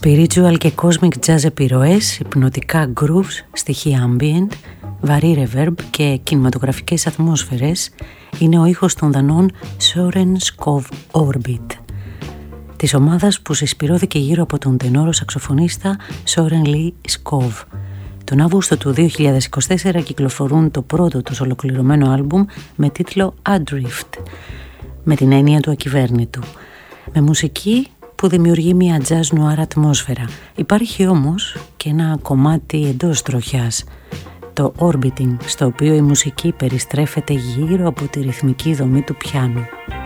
Spiritual και cosmic jazz επιρροές, υπνοτικά grooves, στοιχεία ambient, βαρύ reverb και κινηματογραφικές ατμόσφαιρες είναι ο ήχος των δανών Soren Skov Orbit, της ομάδας που συσπυρώθηκε γύρω από τον τενόρο σαξοφωνίστα Soren Lee Skov. Τον Αύγουστο του 2024 κυκλοφορούν το πρώτο τους ολοκληρωμένο άλμπουμ με τίτλο Adrift, με την έννοια του ακυβέρνητου, με μουσική που δημιουργεί μια jazz noir ατμόσφαιρα. Υπάρχει όμως και ένα κομμάτι εντός τροχιάς, το orbiting, στο οποίο η μουσική περιστρέφεται γύρω από τη ρυθμική δομή του πιάνου.